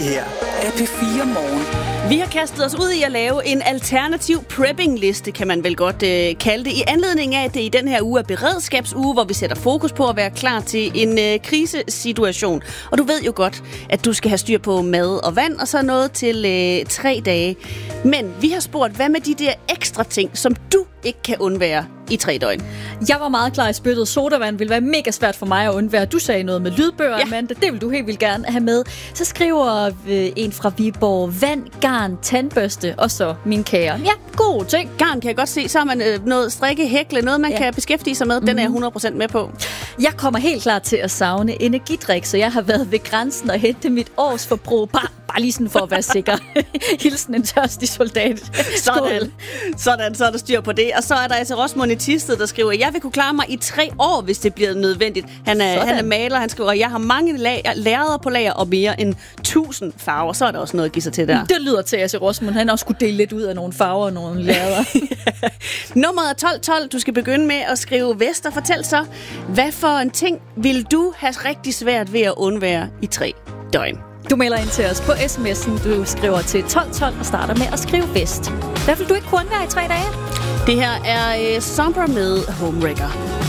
Her er P4 Morgen. Vi har kastet os ud i at lave en alternativ prepping-liste, kan man vel godt kalde det, i anledning af, at det i den her uge er beredskabsuge, hvor vi sætter fokus på at være klar til en krisesituation. Og du ved jo godt, at du skal have styr på mad og vand, og så noget til 3 dage. Men vi har spurgt, hvad med de der ekstra ting, som du ikke kan undvære i 3 døgn? Jeg var meget klar i spyttet. Sodavand ville være mega svært for mig at undvære. Du sagde noget med lydbøger, ja. Amanda. Det vil du helt vildt gerne have med. Så skriver en fra Viborg: vand, garn, tandbørste og så min kære. Ja, gode ting. Garn kan jeg godt se. Så har man noget strikke, hækle, noget man kan beskæftige sig med. Den er jeg 100% med på. Jeg kommer helt klar til at savne energidrik, så jeg har været ved grænsen og hente mit års forbrug. Bare lige sådan for at være sikker. Hilsen en tørstig soldat. Sådan, så er der styr på det. Og så er der altså Rosmund i Thisted, der skriver: jeg vil kunne klare mig i 3 år, hvis det bliver nødvendigt. Han er maler, han skriver: jeg har mange lærreder på lager og mere end 1000 farver. Så er der også noget at give sig til der. Det lyder til, at Rosmund han også skulle dele lidt ud af nogle farver og nogle lærreder. Nummeret er 1212. Du skal begynde med at skrive vest og fortæl så, hvad for en ting vil du have rigtig svært ved at undvære i 3 døgn? Du melder ind til os på sms'en. Du skriver til 1212 og starter med at skrive vest. Hvad vil du ikke kunne undvære i 3 dage? Det her er Sombra med Homewrecker.